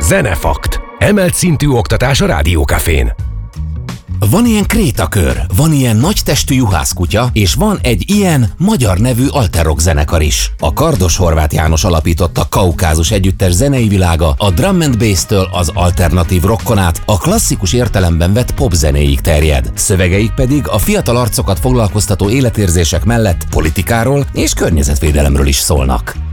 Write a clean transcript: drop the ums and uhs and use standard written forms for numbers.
Zenefakt. Emelt szintű oktatás a Rádiókafén. Van ilyen krétakör, van ilyen nagytestű juhászkutya, és van egy ilyen magyar nevű alterrock zenekar is. A Kardos Horváth János alapította Kaukázus együttes zenei világa a drum and bass-től az alternatív rockon át a klasszikus értelemben vett popzenéig terjed. Szövegeik pedig a fiatal arcokat foglalkoztató életérzések mellett politikáról és környezetvédelemről is szólnak.